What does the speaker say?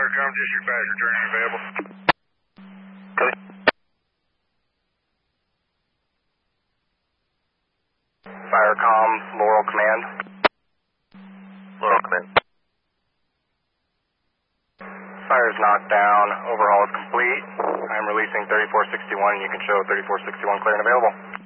Firecom dispatch returning available. Firecom, Laurel Command. Laurel Command. Fire's knocked down. Overhaul is complete. I'm releasing 3461 and you can show 3461 clear and available.